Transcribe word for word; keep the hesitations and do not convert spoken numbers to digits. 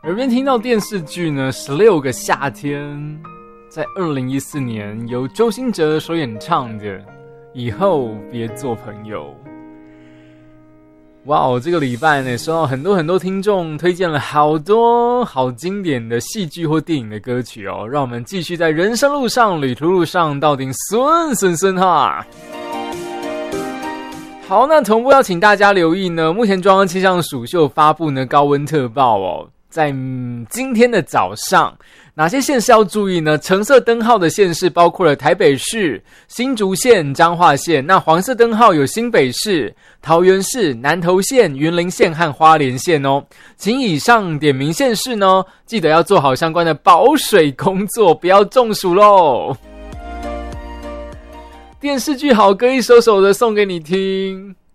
耳边听到电视剧呢，十六个夏天，在二零一四年由周兴哲所演唱的《以后别做朋友》。哇哦，这个礼拜呢，收到很多很多听众推荐了好多好经典的戏剧或电影的歌曲哦，让我们继续在人生路上、旅途路上到底顺顺顺哈。好，那同步要请大家留意呢，目前中央气象署就发布呢高温特报哦。在、嗯、今天的早上，哪些县市要注意呢？橙色灯号的县市包括了台北市、新竹县、彰化县。那黄色灯号有新北市、桃园市、南投县、云林县和花莲县哦。请以上点名县市呢，记得要做好相关的保水工作，不要中暑咯。电视剧好歌一首首的送给你听。